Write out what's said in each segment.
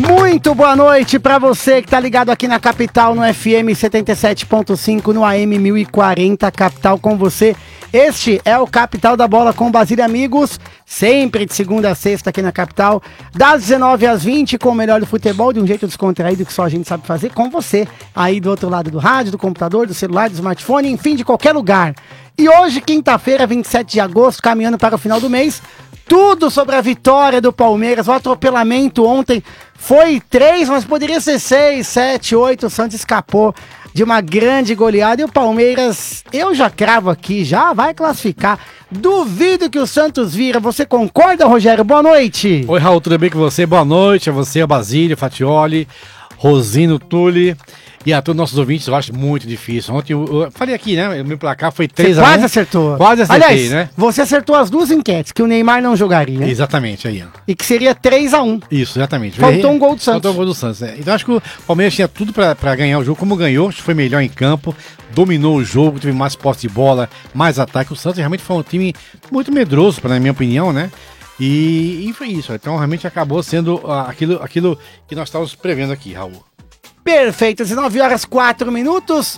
Muito boa noite para você que tá ligado aqui na Capital, no FM 77.5, no AM 1040, Capital com você. Este é o Capital da Bola com Basílio e amigos, sempre de segunda a sexta aqui na Capital, das 19 às 20, com o melhor do futebol, de um jeito descontraído que só a gente sabe fazer, com você, aí do outro lado do rádio, do computador, do celular, do smartphone, enfim, de qualquer lugar. E hoje, quinta-feira, 27 de agosto, caminhando para o final do mês, tudo sobre a vitória do Palmeiras, o atropelamento ontem foi 3, mas poderia ser 6, 7, 8, o Santos escapou de uma grande goleada e o Palmeiras, eu já cravo aqui, já vai classificar. Duvido que o Santos vira. Você concorda, Rogério? Boa noite. Oi, Raul, tudo bem com você? Boa noite a você, a Basílio, Fatioli, Rosino, Tulli e a todos os nossos ouvintes. Eu acho muito difícil. Ontem eu falei aqui, né? O meu placar foi 3-1. Quase acertou. Quase acertei, aliás, né? Você acertou as duas enquetes, que o Neymar não jogaria. Exatamente, aí. E que seria 3-1. Isso, exatamente. Faltou um gol do Santos. Faltou um gol do Santos, né? Então acho que o Palmeiras tinha tudo pra ganhar o jogo, como ganhou, acho que foi melhor em campo, dominou o jogo, teve mais posse de bola, mais ataque. O Santos realmente foi um time muito medroso, na minha opinião, né? E foi isso. Então realmente acabou sendo aquilo que nós estávamos prevendo aqui, Raul. Perfeito, 19 horas 4 minutos.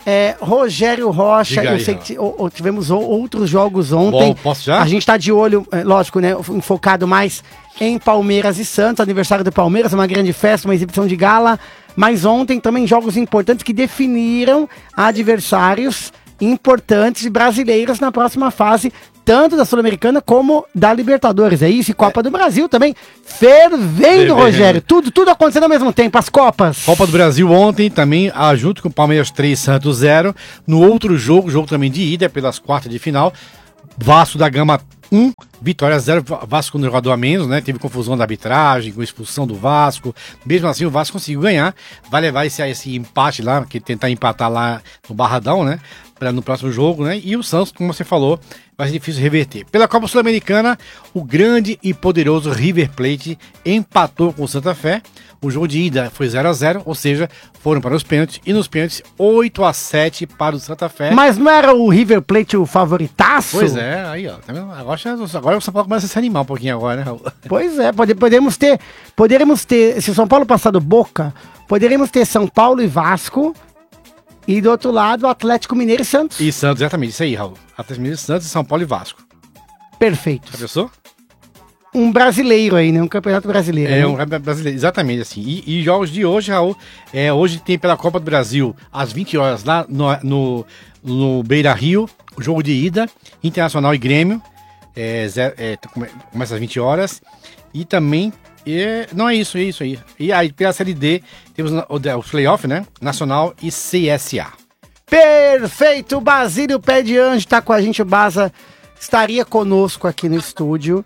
Rogério Rocha, Diga eu aí, sei que tivemos outros jogos ontem. Bom, posso já? A gente tá de olho, lógico, né? Focado mais em Palmeiras e Santos, aniversário do Palmeiras, uma grande festa, uma exibição de gala. Mas ontem também jogos importantes que definiram adversários importantes brasileiros na próxima fase, tanto da Sul-Americana como da Libertadores. É isso, e Copa do Brasil também. Fervendo, Rogério. Tudo acontecendo ao mesmo tempo, as Copas. Copa do Brasil ontem também, junto com o Palmeiras 3, Santos 0. No outro jogo também de ida, pelas quartas de final, Vasco da Gama 1, Vitória 0, Vasco com um jogador a menos, né? Teve confusão da arbitragem, com expulsão do Vasco. Mesmo assim, o Vasco conseguiu ganhar. Vai levar esse empate lá, que tentar empatar lá no Barradão, né? No próximo jogo, né? E o Santos, como você falou, vai ser difícil reverter. Pela Copa Sul-Americana, o grande e poderoso River Plate empatou com o Santa Fé. O jogo de ida foi 0-0, ou seja, foram para os pênaltis. E nos pênaltis, 8-7 para o Santa Fé. Mas não era o River Plate o favoritaço? Pois é, aí ó. Tá vendo? Agora o São Paulo começa a se animar um pouquinho agora, né, Raul? Pois é, poderemos ter, se o São Paulo passar do Boca, poderemos ter São Paulo e Vasco. E do outro lado, Atlético Mineiro e Santos. E Santos, exatamente, isso aí, Raul. Atlético Mineiro, Santos, São Paulo e Vasco. Perfeito. Já pensou? Um brasileiro aí, né? Um campeonato brasileiro. Um campeonato brasileiro, exatamente assim. E jogos de hoje, Raul, hoje tem pela Copa do Brasil, às 20 horas, lá no Beira Rio, o jogo de ida, Internacional e Grêmio, começa às 20 horas. E também, não é isso aí. E aí, pela Série D, temos o playoff, né? Nacional e CSA. Perfeito! Basílio Pé de Anjo tá com a gente, o Baza estaria conosco aqui no estúdio.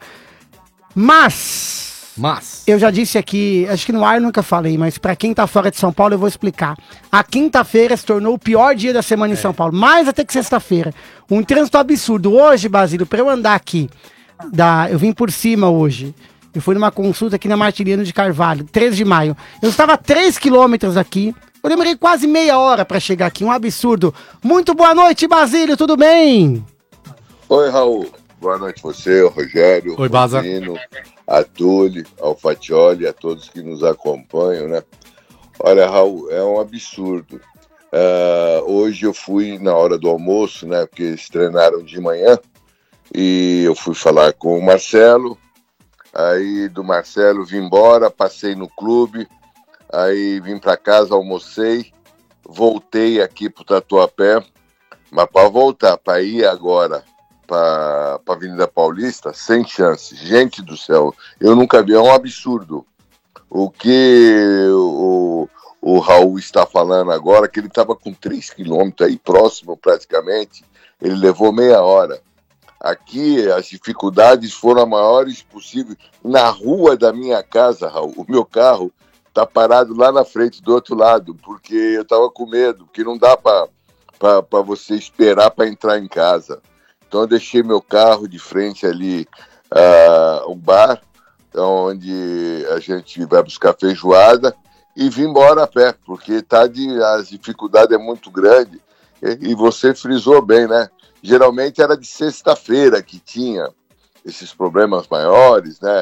Mas, eu já disse aqui, acho que no ar eu nunca falei, mas pra quem tá fora de São Paulo eu vou explicar. A quinta-feira se tornou o pior dia da semana em São Paulo, mais até que sexta-feira. Um trânsito absurdo. Hoje, Basílio, pra eu andar aqui, eu vim por cima hoje. Eu fui numa consulta aqui na Martiliano de Carvalho, 13 de maio. Eu estava a 3 quilômetros aqui. Eu demorei quase meia hora para chegar aqui, um absurdo. Muito boa noite, Basílio, tudo bem? Oi, Raul. Boa noite você, o Rogério, oi, Baza. A Tulli, ao Fatioli, a todos que nos acompanham, né? Olha, Raul, é um absurdo. Hoje eu fui na hora do almoço, né? Porque eles treinaram de manhã. E eu fui falar com o Marcelo. Aí do Marcelo vim embora, passei no clube, aí vim para casa, almocei, voltei aqui pro Tatuapé, mas para voltar, para ir agora para a Avenida Paulista, sem chance. Gente do céu, eu nunca vi, é um absurdo. O que o Raul está falando agora, que ele estava com 3 quilômetros aí próximo praticamente, ele levou meia hora. Aqui as dificuldades foram as maiores possíveis. Na rua da minha casa, Raul, o meu carro está parado lá na frente do outro lado, porque eu estava com medo, porque não dá para você esperar para entrar em casa. Então eu deixei meu carro de frente ali, um bar, onde a gente vai buscar feijoada, e vim embora a pé, porque as dificuldades é muito grande. E você frisou bem, né? Geralmente era de sexta-feira que tinha esses problemas maiores, né?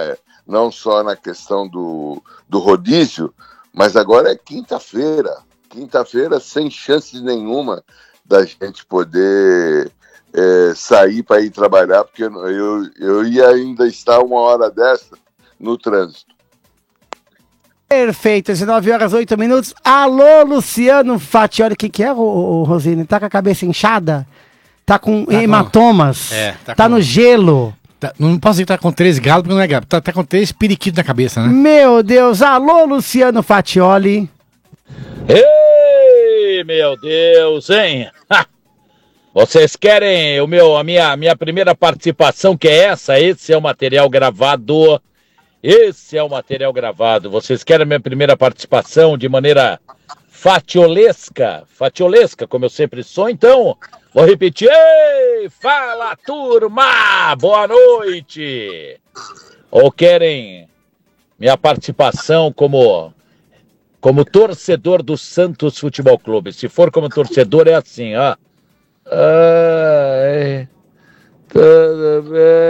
não só na questão do rodízio, mas agora é quinta-feira. Quinta-feira sem chance nenhuma da gente poder sair para ir trabalhar, porque eu ia ainda estar 1h no trânsito. Perfeito, 19h08. Alô, Luciano Fatioli. O que é, o Rosine? Tá com a cabeça inchada? Tá com hematomas? Tá no gelo? Não posso dizer que tá com 3 galos, porque não é galo. Tá com 3 periquitos na cabeça, né? Meu Deus. Alô, Luciano Fatioli. Ei, meu Deus, hein? Vocês querem a minha primeira participação, que é essa? Esse é o material gravado. Esse é o material gravado. Vocês querem a minha primeira participação de maneira fatiolesca, como eu sempre sou? Então, vou repetir. Ei, fala, turma! Boa noite! Ou querem minha participação como torcedor do Santos Futebol Clube? Se for como torcedor, é assim, ó. Ai, tudo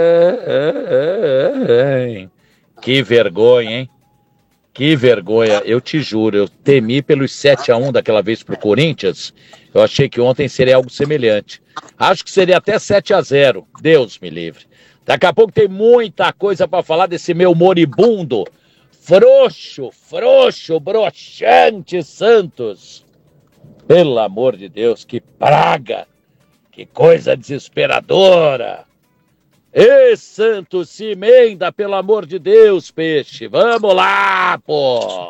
bem. Que vergonha, hein? Que vergonha. Eu te juro, eu temi pelos 7-1 daquela vez pro Corinthians. Eu achei que ontem seria algo semelhante. Acho que seria até 7-0. Deus me livre. Daqui a pouco tem muita coisa para falar desse meu moribundo, frouxo, broxante Santos. Pelo amor de Deus, que praga. Que coisa desesperadora. Ê, Santos, se emenda, pelo amor de Deus, peixe. Vamos lá, pô.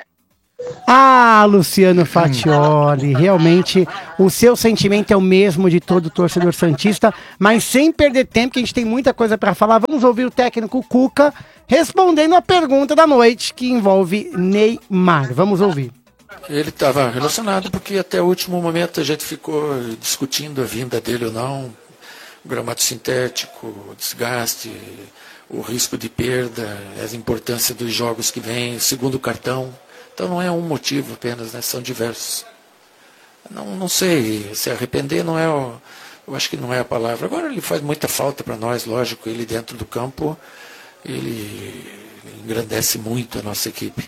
Ah, Luciano Fatioli, realmente o seu sentimento é o mesmo de todo torcedor santista, mas sem perder tempo, que a gente tem muita coisa para falar. Vamos ouvir o técnico Cuca respondendo a pergunta da noite, que envolve Neymar. Vamos ouvir. Ele estava relacionado porque até o último momento a gente ficou discutindo a vinda dele ou não, o gramado sintético, o desgaste, o risco de perda, a importância dos jogos que vêm, o segundo cartão. Então não é um motivo apenas, né? São diversos. Não sei, se arrepender não é, eu acho que não é a palavra. Agora ele faz muita falta para nós, lógico, ele dentro do campo, ele engrandece muito a nossa equipe.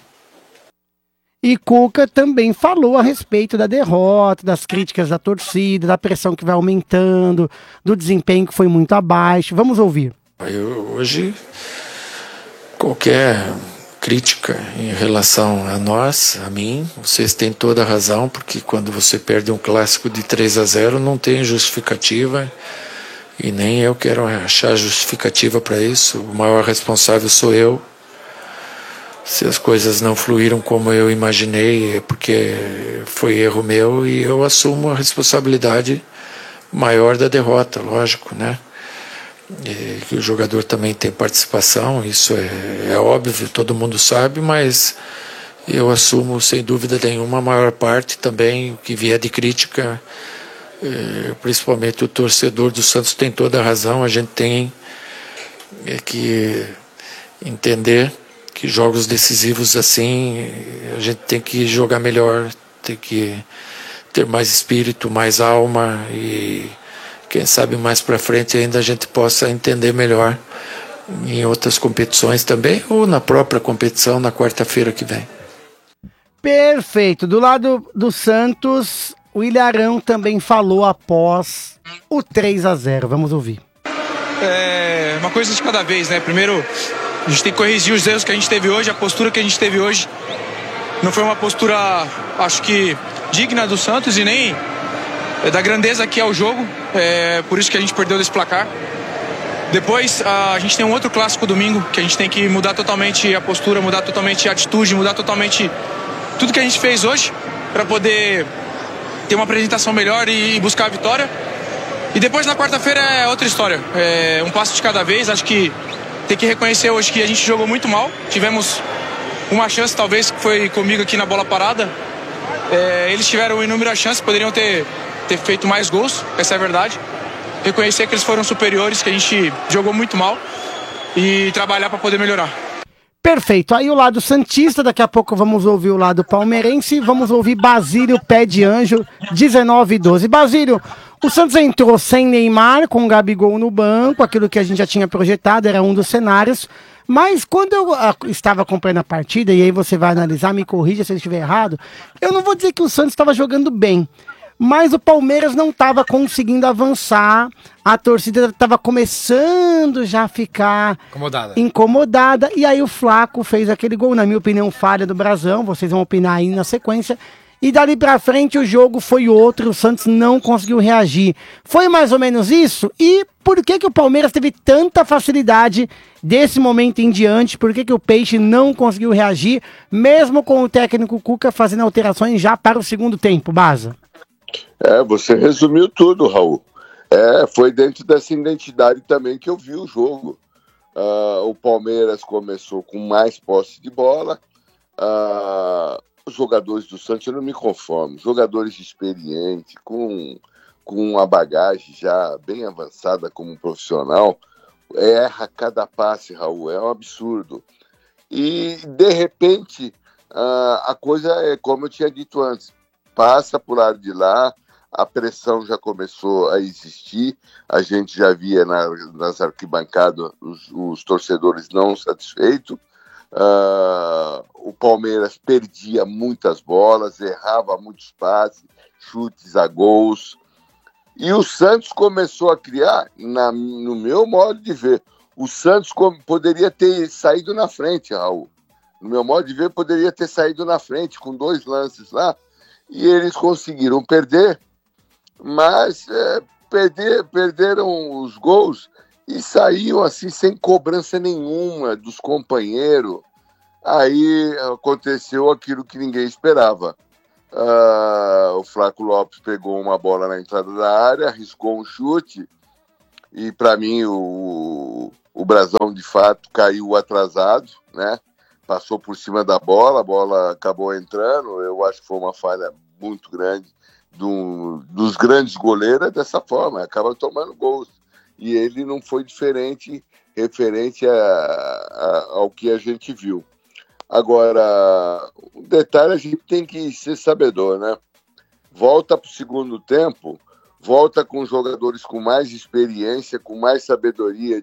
E Cuca também falou a respeito da derrota, das críticas da torcida, da pressão que vai aumentando, do desempenho que foi muito abaixo. Vamos ouvir. Hoje, qualquer crítica em relação a nós, a mim, vocês têm toda a razão, porque quando você perde um clássico de 3-0 não tem justificativa, e nem eu quero achar justificativa para isso. O maior responsável sou eu. Se as coisas não fluíram como eu imaginei, é porque foi erro meu, e eu assumo a responsabilidade maior da derrota, lógico, né? E que o jogador também tem participação, isso é óbvio, todo mundo sabe, mas eu assumo sem dúvida nenhuma a maior parte também, o que vier de crítica, principalmente o torcedor do Santos tem toda a razão, a gente tem que entender que jogos decisivos assim, a gente tem que jogar melhor, tem que ter mais espírito, mais alma, e quem sabe mais para frente ainda a gente possa entender melhor em outras competições também, ou na própria competição na quarta-feira que vem. Perfeito. Do lado do Santos, o Ilharão também falou após o 3-0. Vamos ouvir. É uma coisa de cada vez, né? Primeiro, a gente tem que corrigir os erros que a gente teve hoje, a postura que a gente teve hoje. Não foi uma postura, acho que, digna do Santos e nem da grandeza que é o jogo. Por isso que a gente perdeu desse placar. Depois, a gente tem um outro clássico domingo, que a gente tem que mudar totalmente a postura, mudar totalmente a atitude, mudar totalmente tudo que a gente fez hoje, para poder ter uma apresentação melhor e buscar a vitória. E depois, na quarta-feira, é outra história. Um passo de cada vez. Acho que tem que reconhecer hoje que a gente jogou muito mal. Tivemos uma chance, talvez, que foi comigo aqui na bola parada. Eles tiveram inúmeras chances, poderiam ter feito mais gols, essa é a verdade. Reconhecer que eles foram superiores, que a gente jogou muito mal, e trabalhar para poder melhorar. Perfeito. Aí o lado santista, daqui a pouco vamos ouvir o lado palmeirense, vamos ouvir Basílio Pé de Anjo, 19-12. Basílio, o Santos entrou sem Neymar, com o Gabigol no banco, aquilo que a gente já tinha projetado, era um dos cenários, Mas quando eu estava acompanhando a partida, e aí você vai analisar, me corrija se eu estiver errado, eu não vou dizer que o Santos estava jogando bem, mas o Palmeiras não estava conseguindo avançar, a torcida estava começando já a ficar incomodada, e aí o Flaco fez aquele gol, na minha opinião, falha do Brasão, vocês vão opinar aí na sequência, e dali pra frente o jogo foi outro, o Santos não conseguiu reagir. Foi mais ou menos isso? E por que o Palmeiras teve tanta facilidade desse momento em diante? Por que o Peixe não conseguiu reagir, mesmo com o técnico Cuca fazendo alterações já para o segundo tempo, Baza? Você resumiu tudo, Raul. Foi dentro dessa identidade também que eu vi o jogo. O Palmeiras começou com mais posse de bola, os jogadores do Santos, eu não me conformo, jogadores experientes, com uma bagagem já bem avançada como profissional, erra cada passe, Raul, é um absurdo. E, de repente, a coisa é como eu tinha dito antes, passa por lado de lá, a pressão já começou a existir, a gente já via nas arquibancadas os torcedores não satisfeitos, o Palmeiras perdia muitas bolas, errava muitos passes, chutes a gols, e o Santos começou a criar, no meu modo de ver, o Santos poderia ter saído na frente, Raul, no meu modo de ver poderia ter saído na frente com 2 lances lá, e eles conseguiram perder, mas perderam os gols e saíam assim sem cobrança nenhuma dos companheiros. Aí aconteceu aquilo que ninguém esperava. O Flaco Lopes pegou uma bola na entrada da área, arriscou um chute e para mim o Brasão de fato caiu atrasado, né? Passou por cima da bola, a bola acabou entrando. Eu acho que foi uma falha muito grande dos grandes goleiros dessa forma, acaba tomando gols. E ele não foi diferente referente ao que a gente viu. Agora, o detalhe, a gente tem que ser sabedor, né? Volta para o segundo tempo, volta com jogadores com mais experiência, com mais sabedoria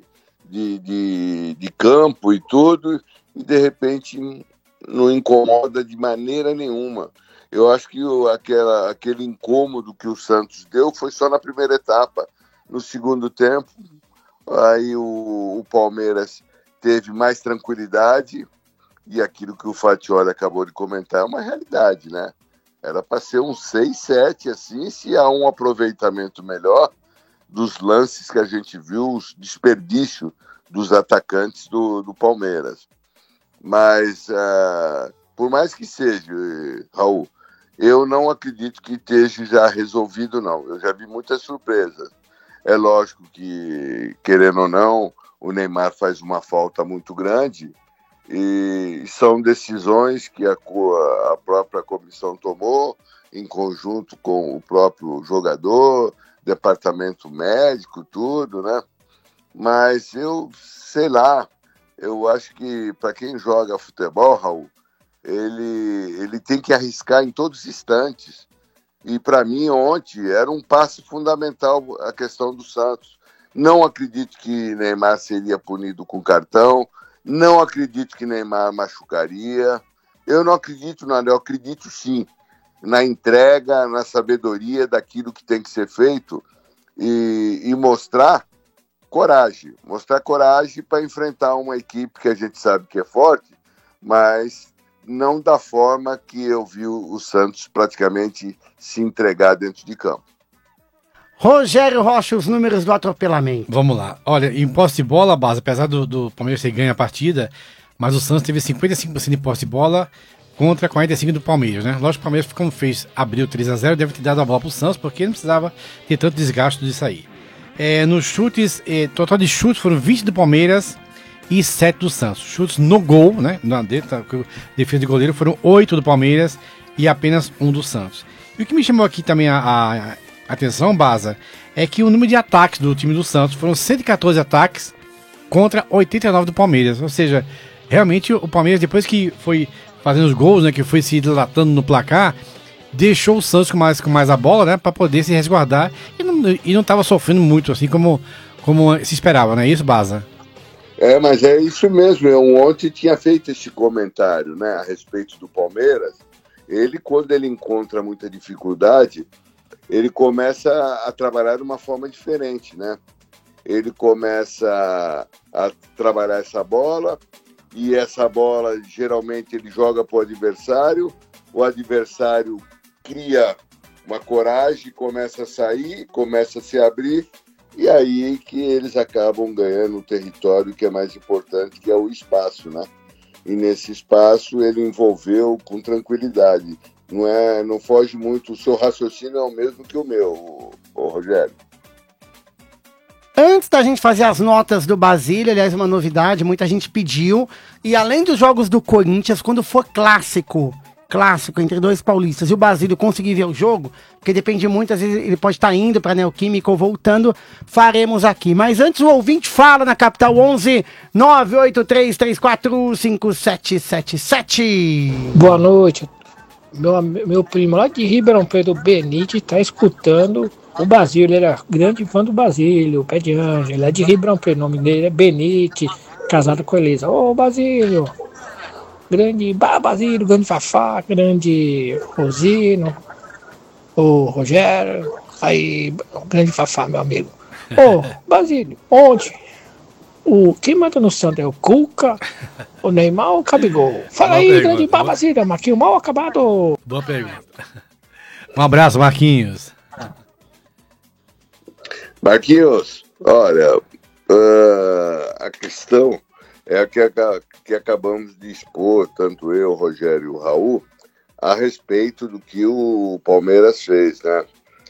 de campo e tudo, e de repente não incomoda de maneira nenhuma. Eu acho que aquele incômodo que o Santos deu foi só na primeira etapa. No segundo tempo, aí o Palmeiras teve mais tranquilidade, e aquilo que o Fatioli acabou de comentar é uma realidade, né? Era para ser um 6-7, assim, se há um aproveitamento melhor dos lances que a gente viu, os desperdícios dos atacantes do Palmeiras. Mas, por mais que seja, Raul, eu não acredito que esteja já resolvido, não. Eu já vi muitas surpresas. É lógico que, querendo ou não, o Neymar faz uma falta muito grande e são decisões que a própria comissão tomou em conjunto com o próprio jogador, departamento médico, tudo, né? Mas eu sei lá, eu acho que para quem joga futebol, Raul, ele tem que arriscar em todos os instantes. E para mim ontem era um passo fundamental a questão do Santos. Não acredito que Neymar seria punido com cartão, não acredito que Neymar machucaria, eu não acredito nada, eu acredito sim na entrega, na sabedoria daquilo que tem que ser feito e mostrar coragem para enfrentar uma equipe que a gente sabe que é forte, mas não da forma que eu vi o Santos praticamente se entregar dentro de campo. Rogério Rocha, os números do atropelamento. Vamos lá. Olha, em posse de bola, base, apesar do Palmeiras ter ganho a partida, mas o Santos teve 55% de posse de bola contra 45% do Palmeiras, né? Lógico que o Palmeiras, como abriu 3-0, deve ter dado a bola pro Santos, porque não precisava ter tanto desgaste de sair. Nos chutes, total de chutes foram 20 do Palmeiras e 7 do Santos. Chutes no gol, né? Defesa de goleiro foram 8 do Palmeiras e apenas 1 do Santos. E o que me chamou aqui também a atenção, Baza, é que o número de ataques do time do Santos foram 114 ataques contra 89 do Palmeiras. Ou seja, realmente o Palmeiras, depois que foi fazendo os gols, né, que foi se dilatando no placar, deixou o Santos com mais a bola, né, para poder se resguardar e não estava sofrendo muito, assim como se esperava, não é isso, Baza? Mas é isso mesmo. Eu ontem tinha feito esse comentário, né, a respeito do Palmeiras. Ele, quando ele encontra muita dificuldade, ele começa a trabalhar de uma forma diferente, né? Ele começa a trabalhar essa bola, e essa bola, geralmente, ele joga para o adversário cria uma coragem, começa a sair, começa a se abrir, e aí que eles acabam ganhando o território que é mais importante, que é o espaço, né? E nesse espaço ele envolveu com tranquilidade. Não foge muito, o seu raciocínio é o mesmo que o meu, o Rogério. Antes da gente fazer as notas do Basílio, aliás, uma novidade, muita gente pediu, e além dos jogos do Corinthians, quando for clássico entre dois paulistas e o Basílio conseguir ver o jogo, porque depende muito, às vezes ele pode estar indo para Neoquímica ou voltando, faremos aqui. Mas antes o ouvinte fala na Capital 11 983345777. Boa noite. Meu primo lá de Ribeirão Preto, Benite, tá escutando o Basílio. Ele era grande fã do Basílio, o Pé de Anjo. Ele é de Ribeirão Preto, o nome dele é Benite, casado com Elisa. Ô, Basílio! Grande Basílio, grande Fafá, grande Rosino, o Rogério, aí, grande Fafá, meu amigo. Ô, Basílio, onde? Quem manda no Santos é o Cuca, o Neymar ou o Gabigol? Fala aí, grande Basílio, Marquinhos, mal acabado. Boa pergunta. Um abraço, Marquinhos. Marquinhos, olha, a questão é a que acabamos de expor, tanto eu, o Rogério e o Raul, a respeito do que o Palmeiras fez, né?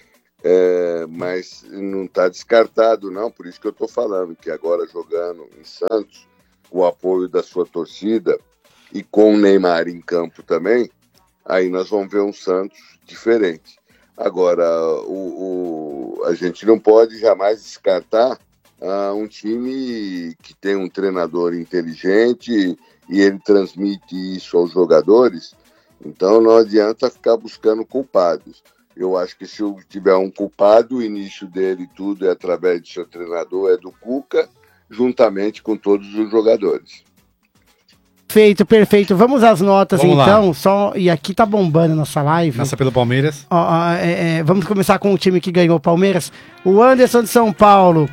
Mas não está descartado, não, por isso que eu estou falando, que agora jogando em Santos, com o apoio da sua torcida e com o Neymar em campo também, aí nós vamos ver um Santos diferente. Agora, a gente não pode jamais descartar um time que tem um treinador inteligente e ele transmite isso aos jogadores, então não adianta ficar buscando culpados. Eu acho que se tiver um culpado, o início dele tudo é através do seu treinador, é do Cuca, juntamente com todos os jogadores. Perfeito. Vamos às notas. Vamos então. E aqui tá bombando a nossa live. Nossa, pelo Palmeiras. Vamos começar com o time que ganhou o Palmeiras. O Anderson de São Paulo.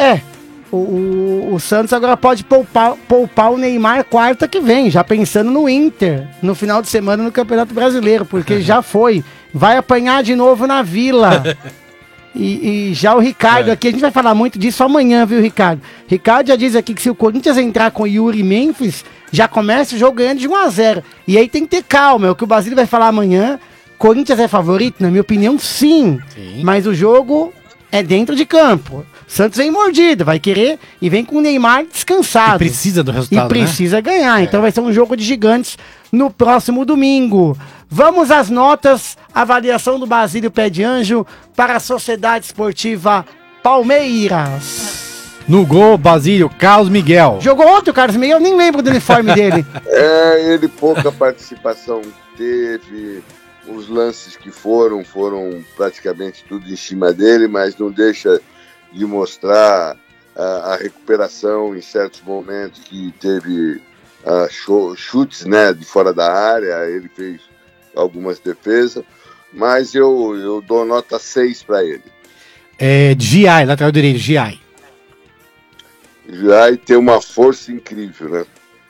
O Santos agora pode poupar o Neymar quarta que vem, já pensando no Inter, no final de semana no Campeonato Brasileiro, porque já foi. Vai apanhar de novo na Vila. E já o Ricardo aqui, a gente vai falar muito disso amanhã, viu, Ricardo? Ricardo já diz aqui que se o Corinthians entrar com Yuri e Memphis, já começa o jogo ganhando de 1-0. E aí tem que ter calma, é o que o Basílio vai falar amanhã. Corinthians é favorito? Na minha opinião, sim. Mas o jogo é dentro de campo. Santos vem mordido, vai querer e vem com o Neymar descansado. E precisa do resultado, e precisa ganhar. Então vai ser um jogo de gigantes no próximo domingo. Vamos às notas, avaliação do Basílio Pé de Anjo para a Sociedade Esportiva Palmeiras. No gol, Basílio, Carlos Miguel. Jogou ontem o Carlos Miguel, eu nem lembro do uniforme dele. Ele pouca participação teve, os lances que foram praticamente tudo em cima dele, mas não deixa de mostrar a recuperação em certos momentos que teve chutes, né, de fora da área, ele fez algumas defesas, mas eu dou nota 6 para ele. Giai, lateral direito, Giai tem uma força incrível, né?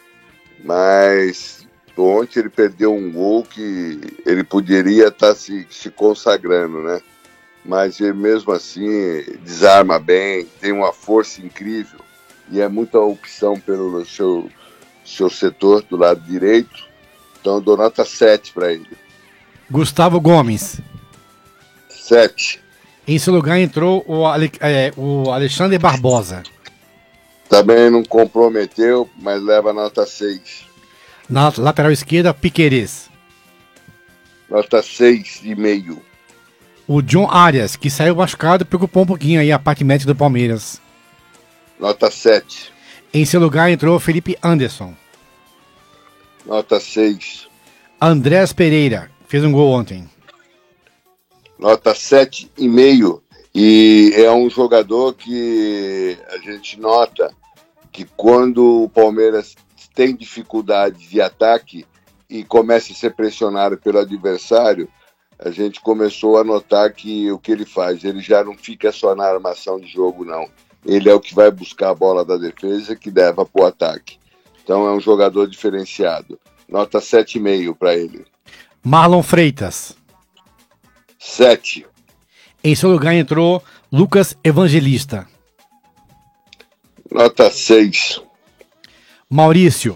Mas ontem ele perdeu um gol que ele poderia estar se consagrando, né? Mas ele mesmo assim desarma bem, tem uma força incrível e é muita opção pelo seu setor do lado direito, então eu dou nota 7 para ele. Gustavo Gomes. 7. Em seu lugar entrou o Alexandre Barbosa. Também não comprometeu, mas leva nota 6. Na lateral esquerda, Piquerez. Nota 6,5. O John Arias, que saiu machucado, preocupou um pouquinho aí a parte médica do Palmeiras. Nota 7. Em seu lugar entrou Felipe Anderson. Nota 6. Andrés Pereira, fez um gol ontem. Nota 7,5. E é um jogador que a gente nota que quando o Palmeiras tem dificuldade de ataque e começa a ser pressionado pelo adversário, a gente começou a notar que o que ele faz, ele já não fica só na armação de jogo, não. Ele é o que vai buscar a bola da defesa que leva para o ataque. Então é um jogador diferenciado. Nota 7,5 para ele. Marlon Freitas. 7. Em seu lugar entrou Lucas Evangelista. Nota 6. Maurício.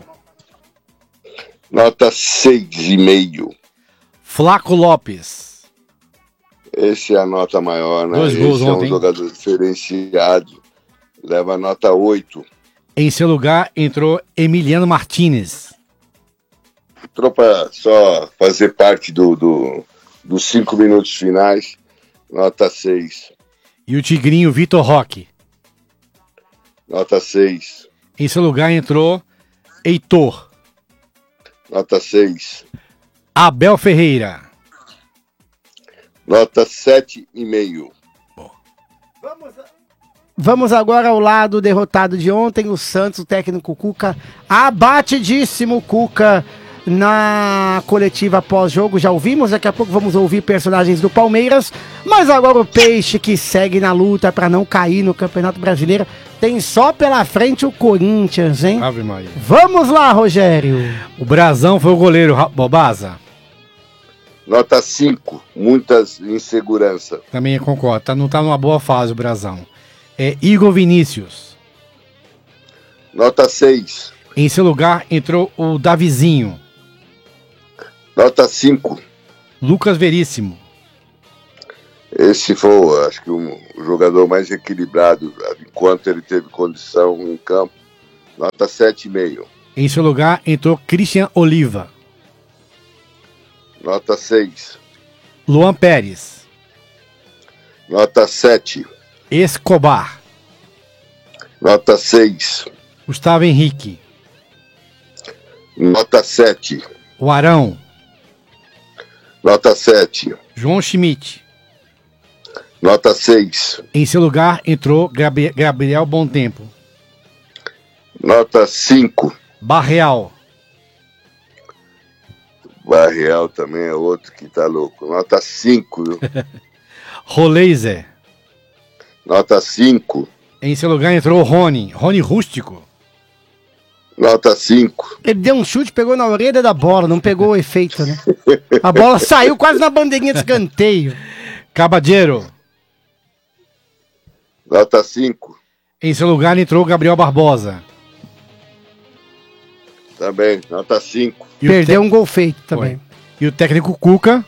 Nota 6,5. Flaco Lopes. Esse é a nota maior, né? 2 gols Esse ontem. É um jogador diferenciado. Leva nota 8. Em seu lugar entrou Emiliano Martinez. Entrou para só fazer parte dos 5 minutos finais. Nota 6. E o Tigrinho Vitor Roque. Nota 6. Em seu lugar entrou Heitor. Nota 6. Abel Ferreira. Nota 7,5. Vamos agora ao lado derrotado de ontem, o Santos, o técnico Cuca, abatidíssimo Cuca na coletiva pós-jogo, já ouvimos, daqui a pouco vamos ouvir personagens do Palmeiras, mas agora o Peixe que segue na luta para não cair no Campeonato Brasileiro, tem só pela frente o Corinthians, hein? Ave Maria. Vamos lá, Rogério. O Brazão foi o goleiro, Bobaza. Nota 5. Muitas insegurança. Também concordo, não tá numa boa fase o Brazão. Igor Vinícius. Nota 6. Em seu lugar entrou o Davizinho. Nota 5. Lucas Veríssimo. Esse foi, acho que, o jogador mais equilibrado enquanto ele teve condição em campo. Nota 7,5. Em seu lugar entrou Christian Oliva. Nota 6. Luan Pérez. Nota 7. Escobar. Nota 6. Gustavo Henrique. Nota 7. O Arão. Nota 7. João Schmidt. Nota 6. Em seu lugar entrou Gabriel Bontempo. Nota 5. Barreal. Barreal também é outro que tá louco. Nota 5, viu? Roleiser. Nota 5. Em seu lugar entrou o Rony Rústico. Nota 5. Ele deu um chute, pegou na orelha da bola, não pegou o efeito, né? A bola saiu quase na bandeirinha de escanteio. Cabadeiro. Nota 5. Em seu lugar entrou o Gabriel Barbosa. Também, nota 5. Perdeu um gol feito também. E o técnico Cuca.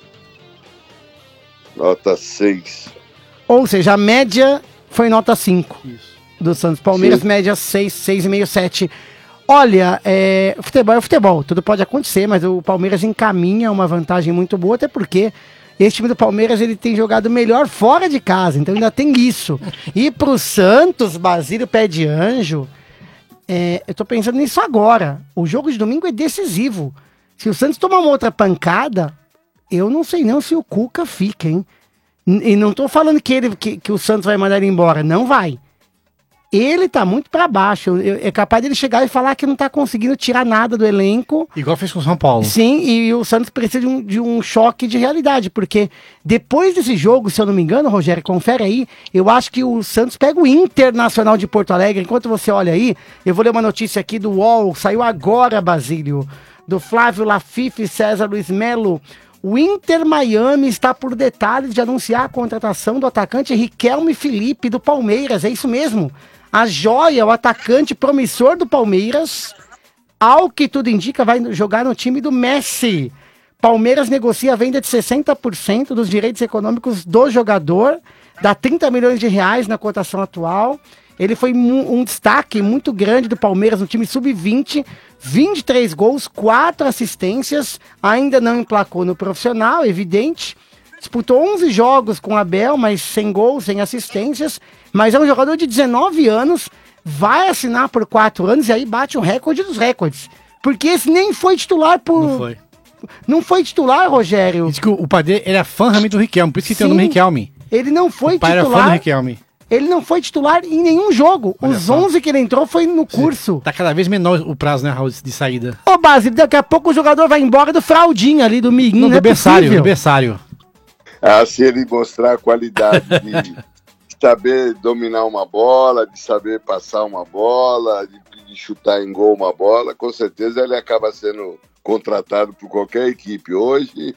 Nota 6. Ou seja, a média foi nota 5. Isso. Do Santos. Palmeiras, Sim. média 6, 6,5, 7. Olha, futebol é futebol, tudo pode acontecer, mas o Palmeiras encaminha uma vantagem muito boa, até porque esse time do Palmeiras ele tem jogado melhor fora de casa, então ainda tem isso. E pro Santos, Basílio Pé de Anjo, eu tô pensando nisso agora. O jogo de domingo é decisivo. Se o Santos tomar uma outra pancada, eu não sei não se o Cuca fica, hein? E não tô falando que o Santos vai mandar ele embora, não vai. Ele tá muito pra baixo. É capaz dele chegar e falar que não tá conseguindo tirar nada do elenco. Igual fez com o São Paulo. Sim, e o Santos precisa de um choque de realidade, porque depois desse jogo, se eu não me engano, Rogério, confere aí, eu acho que o Santos pega o Internacional de Porto Alegre. Enquanto você olha aí, eu vou ler uma notícia aqui do UOL, saiu agora, Basílio, do Flávio Lafife e César Luiz Melo. O Inter Miami está por detalhes de anunciar a contratação do atacante Riquelme Felipe do Palmeiras, é isso mesmo. A joia, o atacante promissor do Palmeiras, ao que tudo indica, vai jogar no time do Messi. Palmeiras negocia a venda de 60% dos direitos econômicos do jogador, dá 30 milhões de reais na cotação atual. Ele foi um destaque muito grande do Palmeiras no time sub-20, 23 gols, 4 assistências, ainda não emplacou no profissional, evidente. Disputou 11 jogos com o Abel, mas sem gols, sem assistências. Mas é um jogador de 19 anos, vai assinar por 4 anos e aí bate o recorde dos recordes. Porque esse nem foi titular por... Não foi. Não foi titular, Rogério. Diz que o pai dele era fã realmente do Riquelme, por isso que tem o nome Riquelme. Ele não foi o pai titular. era fã do Riquelme. ele não foi titular em nenhum jogo. Os 11 que ele entrou foi no curso. Tá cada vez menor o prazo, né, Raul, de saída. Ô, Basílio, daqui a pouco o jogador vai embora do fraldinho ali, do Mirim, Não, do berçário. Se ele mostrar a qualidade de saber dominar uma bola, de saber passar uma bola, de chutar em gol uma bola, com certeza ele acaba sendo contratado por qualquer equipe. Hoje,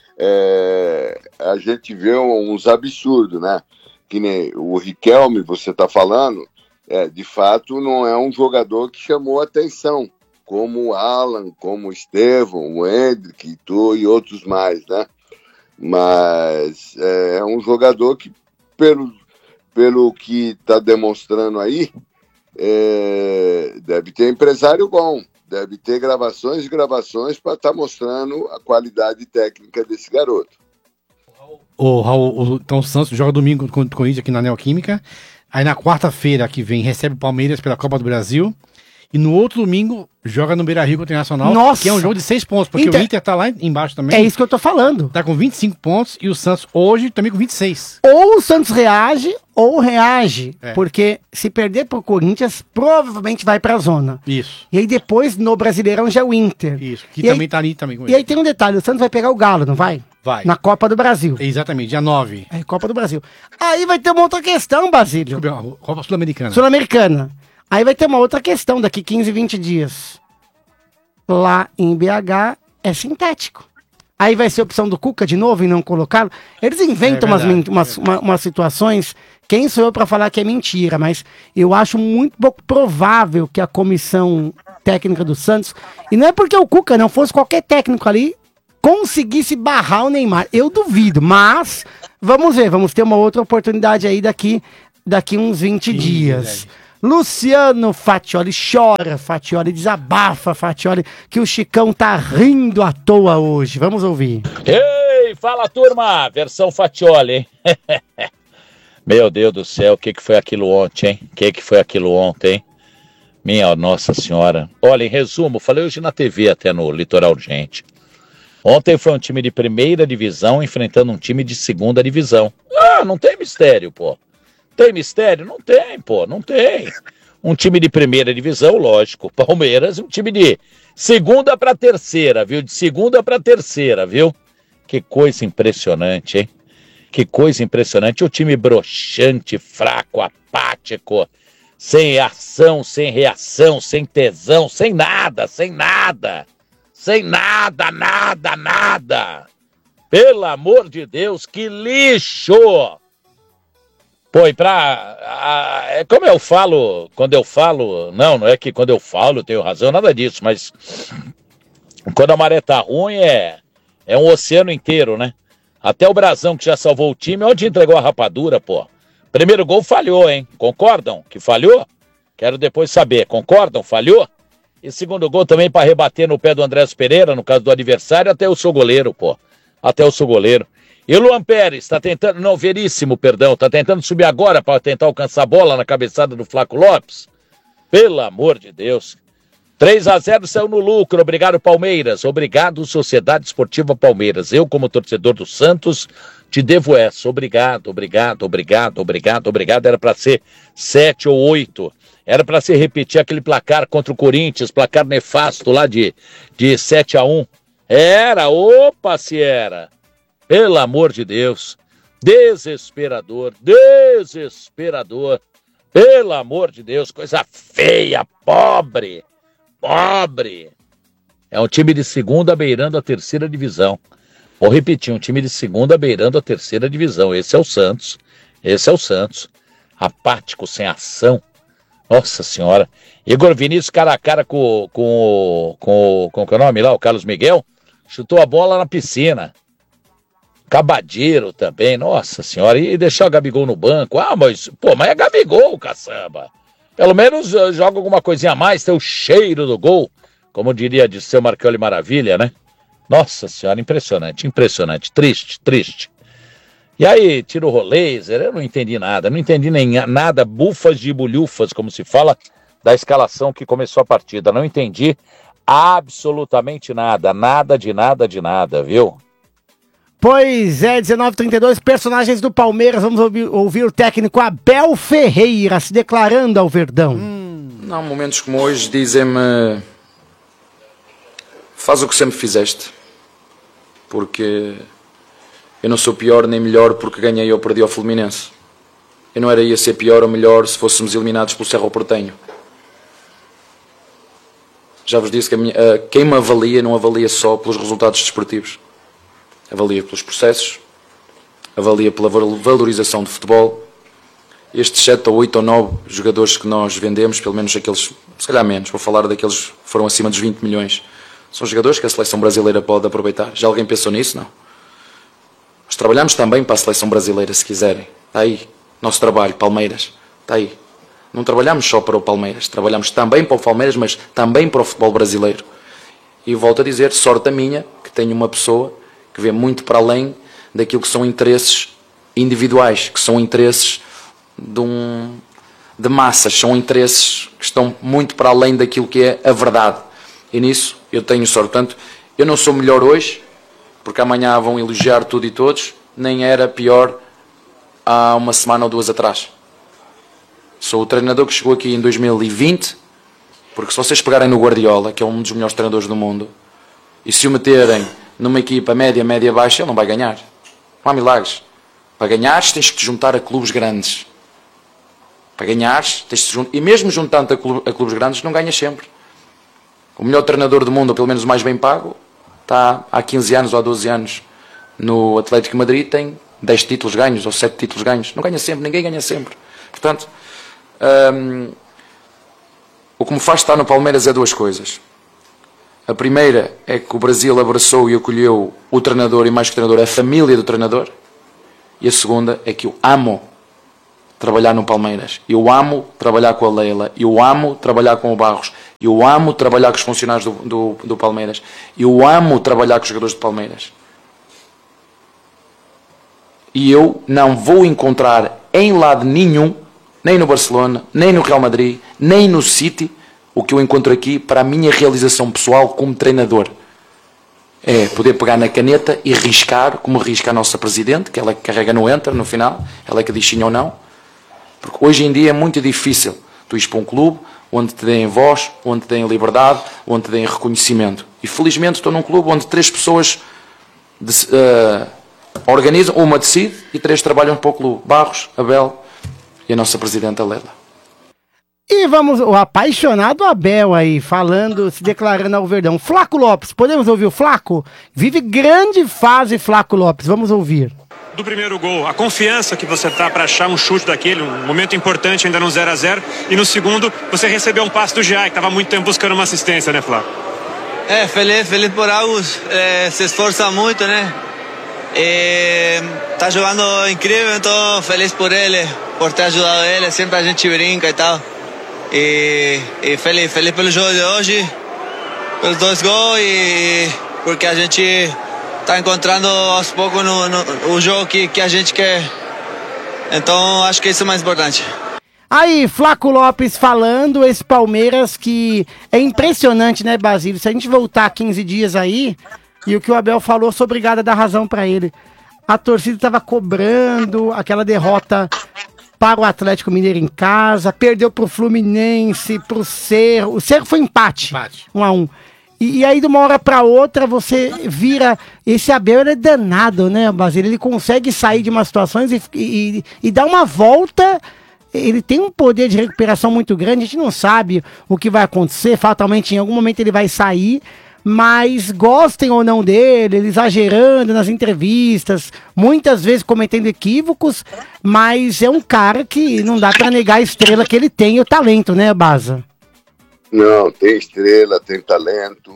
a gente vê uns absurdos, né? Que nem o Riquelme, você está falando, de fato não é um jogador que chamou atenção, como o Alan, como o Estevão, o Hendrick e outros mais, né? Mas é um jogador que, pelo que está demonstrando aí, deve ter empresário bom, deve ter gravações para estar mostrando a qualidade técnica desse garoto. Raul, então o Santos joga domingo contra o Corinthians aqui na Neoquímica. Aí na quarta-feira que vem recebe o Palmeiras pela Copa do Brasil. E no outro domingo joga no Beira-Rio contra o Internacional. Nossa! Que é um jogo de 6 pontos, porque o Inter tá lá embaixo também. É isso que eu tô falando. Tá com 25 pontos e o Santos hoje também com 26. Ou o Santos reage, porque se perder pro Corinthians, provavelmente vai pra zona. Isso. E aí depois, no Brasileirão, já é o Inter. Isso, que também tá ali também com ele. E aí tem um detalhe, o Santos vai pegar o Galo, não vai? Vai. Na Copa do Brasil. Exatamente, dia 9. Copa do Brasil. Aí vai ter uma outra questão, Basílio. Copa Sul-Americana. Sul-Americana. Aí vai ter uma outra questão daqui 15, 20 dias. Lá em BH é sintético. Aí vai ser opção do Cuca de novo e não colocá-lo. Eles inventam umas situações. Quem sou eu para falar que é mentira? Mas eu acho muito pouco provável que a comissão técnica do Santos, e não é porque o Cuca não fosse qualquer técnico ali, conseguisse barrar o Neymar. Eu duvido, mas vamos ver. Vamos ter uma outra oportunidade aí daqui uns 20 dias. Luciano Faccioli chora, Faccioli desabafa, Faccioli, que o Chicão tá rindo à toa hoje. Vamos ouvir. Ei, fala turma, versão Faccioli, hein? Meu Deus do céu, o que foi aquilo ontem, hein? Minha Nossa Senhora. Olha, em resumo, falei hoje na TV até no Litoral Urgente. Ontem foi um time de primeira divisão enfrentando um time de segunda divisão. Não tem mistério, pô. Tem mistério? Não tem, pô, não tem. Um time de primeira divisão, lógico, Palmeiras, um time de segunda para terceira, viu? De segunda para terceira, viu? Que coisa impressionante, hein? Que coisa impressionante. O time broxante, fraco, apático, sem ação, sem reação, sem tesão, sem nada. Pelo amor de Deus, que lixo! Pô, como eu falo, quando eu falo, não é que quando eu falo eu tenho razão, nada disso, mas quando a maré tá ruim é um oceano inteiro, né? Até o Brasão, que já salvou o time, onde entregou a rapadura, pô. Primeiro gol falhou, hein? Concordam que falhou? Quero depois saber, concordam? Falhou? E segundo gol também para rebater no pé do Andrés Pereira, no caso do adversário, até o seu goleiro, pô. Até o seu goleiro. E o Luan Pérez tá tentando, tá tentando subir agora para tentar alcançar a bola na cabeçada do Flaco Lopes. Pelo amor de Deus. 3-0 saiu no lucro, obrigado Palmeiras, obrigado Sociedade Esportiva Palmeiras. Eu, como torcedor do Santos, te devo essa. Obrigado. Era para ser 7 ou 8. Era para se repetir aquele placar contra o Corinthians, placar nefasto lá de 7-1. Se era. Pelo amor de Deus. Desesperador. Pelo amor de Deus, coisa feia, pobre. É um time de segunda beirando a terceira divisão. Vou repetir, um time de segunda beirando a terceira divisão. Esse é o Santos. Apático, sem ação. Nossa Senhora. Igor Vinícius, cara a cara com o nome lá, o Carlos Miguel, chutou a bola na piscina. Cabadeiro também, nossa senhora, e deixou o Gabigol no banco. Mas é Gabigol, caçamba. Pelo menos joga alguma coisinha a mais, tem o cheiro do gol, como diria de seu Marchioli Maravilha, né? Nossa senhora, impressionante, triste. E aí, tira o Roleiser, eu não entendi nada, nada, bufas de bolhufas, como se fala, da escalação que começou a partida. Não entendi absolutamente nada de nada, viu? Pois é, 19h32, personagens do Palmeiras. Vamos ouvir o técnico Abel Ferreira se declarando ao Verdão. Não, momentos como hoje dizem-me: faz o que sempre fizeste, porque eu não sou pior nem melhor porque ganhei ou perdi ao Fluminense. Eu não era ia ser pior ou melhor se fôssemos eliminados pelo Cerro Porteño. Já vos disse que quem me avalia não avalia só pelos resultados desportivos. Avalia pelos processos, avalia pela valorização do futebol. Estes 7 ou 8 ou 9 jogadores que nós vendemos, pelo menos aqueles, se calhar menos, vou falar daqueles que foram acima dos 20 milhões, são jogadores que a seleção brasileira pode aproveitar. Já alguém pensou nisso? Não. Nós trabalhamos também para a seleção brasileira, se quiserem. Está aí. Nosso trabalho, Palmeiras. Está aí. Não trabalhamos só para o Palmeiras, trabalhamos também para o Palmeiras, mas também para o futebol brasileiro. E volto a dizer, sorte a minha, que tenho uma pessoa que vê muito para além daquilo que são interesses individuais, que são interesses de massas, são interesses que estão muito para além daquilo que é a verdade. E nisso eu tenho sorte. Portanto, eu não sou melhor hoje, porque amanhã vão elogiar tudo e todos, nem era pior há uma semana ou 2 atrás. Sou o treinador que chegou aqui em 2020, porque se vocês pegarem no Guardiola, que é um dos melhores treinadores do mundo, e se o meterem numa equipa média, baixa, ele não vai ganhar. Não há milagres. Para ganhares, tens que te juntar a clubes grandes. Para ganhares, tens de te juntar. E mesmo juntando a clubes grandes, não ganhas sempre. O melhor treinador do mundo, ou pelo menos o mais bem pago, está há 15 anos ou há 12 anos no Atlético de Madrid, tem 10 títulos ganhos ou 7 títulos ganhos. Não ganha sempre, ninguém ganha sempre. Portanto, o que me faz estar no Palmeiras é 2 coisas. A primeira é que o Brasil abraçou e acolheu o treinador, e mais que o treinador, a família do treinador. E a segunda é que eu amo trabalhar no Palmeiras. Eu amo trabalhar com a Leila. Eu amo trabalhar com o Barros. Eu amo trabalhar com os funcionários do Palmeiras. Eu amo trabalhar com os jogadores do Palmeiras. E eu não vou encontrar em lado nenhum, nem no Barcelona, nem no Real Madrid, nem no City, o que eu encontro aqui para a minha realização pessoal como treinador. É poder pegar na caneta e riscar, como risca a nossa Presidente, que ela carrega no Enter no final, ela é que diz sim ou não. Porque hoje em dia é muito difícil tu ires para um clube onde te deem voz, onde te deem liberdade, onde te deem reconhecimento. E felizmente estou num clube onde 3 pessoas organizam, uma decide e 3 trabalham para o clube. Barros, Abel e a nossa Presidente, a Leila. E vamos, o apaixonado Abel aí, falando, se declarando ao Verdão. Flaco Lopes, podemos ouvir o Flaco? Vive grande fase Flaco Lopes, vamos ouvir. Do primeiro gol, a confiança que você tá para achar um chute daquele, um momento importante ainda no 0-0, e no segundo, você recebeu um passe do Giai, que estava há muito tempo buscando uma assistência, né, Flaco? Feliz por Agus, se esforça muito, né? Tá jogando incrível, então feliz por ele, por ter ajudado ele, sempre a gente brinca e tal. E feliz pelo jogo de hoje, pelos 2 gols e porque a gente está encontrando aos poucos o jogo que a gente quer. Então acho que isso é mais importante. Aí, Flaco Lopes falando, esse Palmeiras que é impressionante, né, Basílio? Se a gente voltar 15 dias aí, e o que o Abel falou, sou obrigado a dar razão para ele. A torcida estava cobrando aquela derrota para o Atlético Mineiro em casa, perdeu pro Fluminense, pro Cerro. O Cerro foi empate. 1-1. E aí, de uma hora para outra, você vira... Esse Abel, ele é danado, né, Basílio? Ele consegue sair de umas situações e dar uma volta. Ele tem um poder de recuperação muito grande. A gente não sabe o que vai acontecer. Fatalmente, em algum momento, ele vai sair. Mas gostem ou não dele, ele exagerando nas entrevistas, muitas vezes cometendo equívocos, mas é um cara que não dá para negar a estrela que ele tem e o talento, né, Baza? Não, tem estrela, tem talento.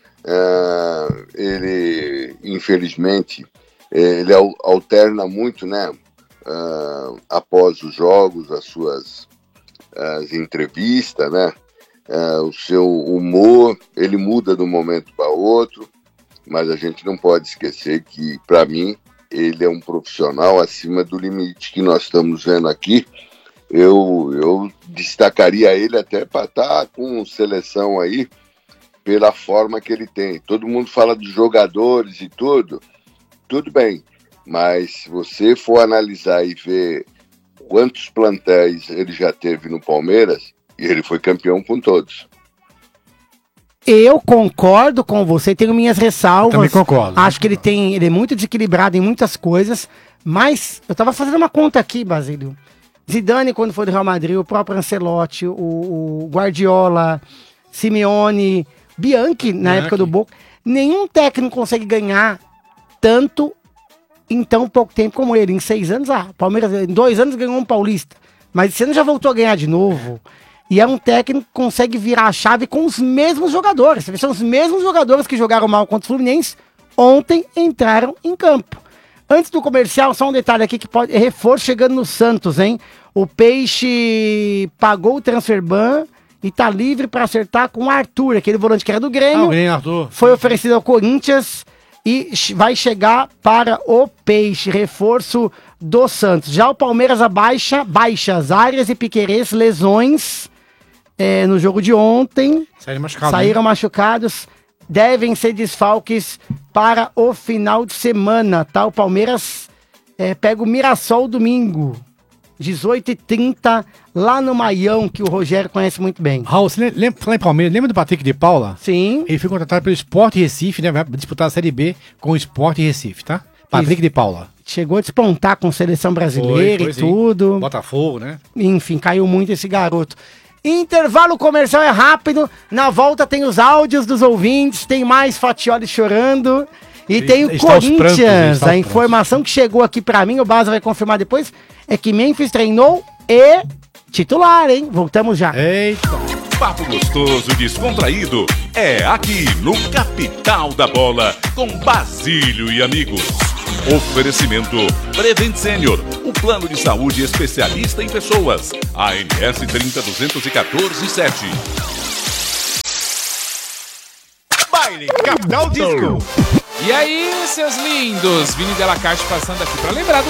Ele, infelizmente, ele alterna muito, né? Após os jogos, as entrevistas, né? O seu humor, ele muda de um momento para outro, mas a gente não pode esquecer que, para mim, ele é um profissional acima do limite que nós estamos vendo aqui. Eu destacaria ele até para estar com seleção aí, pela forma que ele tem. Todo mundo fala dos jogadores e tudo, tudo bem, mas se você for analisar e ver quantos plantéis ele já teve no Palmeiras, ele foi campeão com todos. Eu concordo com você, tenho minhas ressalvas. Também concordo. Acho que ele é muito desequilibrado em muitas coisas, mas eu tava fazendo uma conta aqui, Basílio. Zidane, quando foi do Real Madrid, o próprio Ancelotti, o Guardiola, Simeone, Bianchi, na época do Boca, nenhum técnico consegue ganhar tanto em tão pouco tempo como ele. Em 6 anos, Palmeiras em 2 anos ganhou um Paulista, mas esse ano já voltou a ganhar de novo. E é um técnico que consegue virar a chave com os mesmos jogadores. São os mesmos jogadores que jogaram mal contra o Fluminense, ontem entraram em campo. Antes do comercial, só um detalhe aqui que pode... reforço chegando no Santos, hein? O Peixe pagou o transfer ban e tá livre para acertar com o Arthur, aquele volante que era do Grêmio. Arthur. Foi oferecido ao Corinthians e vai chegar para o Peixe, reforço do Santos. Já o Palmeiras baixas, Arias e Piquerez, lesões no jogo de ontem. Saíram machucados. Devem ser desfalques para o final de semana, tá? O Palmeiras pega o Mirassol domingo, 18h30, lá no Maião, que o Rogério conhece muito bem. Raul, você lembra em Palmeiras, lembra do Patrick de Paula? Sim. Ele foi contratado pelo Sport Recife, né? Vai disputar a Série B com o Sport Recife, tá? Patrick de Paula. Chegou a despontar com seleção brasileira e tudo. Botafogo, né? Enfim, caiu muito esse garoto. Intervalo comercial é rápido. Na volta tem os áudios dos ouvintes, tem mais Fatioli chorando. E tem o Corinthians. A informação que chegou aqui pra mim, o Baza vai confirmar depois, é que Memphis treinou e titular, hein? Voltamos já. Eita. Papo gostoso e descontraído é aqui no Capital da Bola, com Basílio e amigos. Oferecimento Prevent Senior, o plano de saúde especialista em pessoas. ANS 302147. Baile Capital Disco. E aí, seus lindos, Vini Delacarte passando aqui para lembrar